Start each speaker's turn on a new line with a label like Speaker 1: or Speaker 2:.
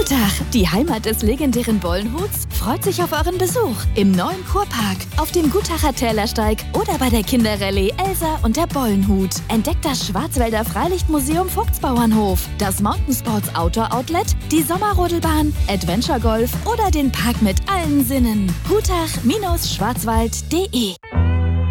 Speaker 1: Gutach, die Heimat des legendären Bollenhuts, freut sich auf euren Besuch im neuen Kurpark, auf dem Gutacher Tälersteig oder bei der Kinderrallye Elsa und der Bollenhut. Entdeckt das Schwarzwälder Freilichtmuseum Vogtsbauernhof, das Mountainsports Outdoor Outlet, die Sommerrodelbahn, Adventure Golf oder den Park mit allen Sinnen. Gutach-schwarzwald.de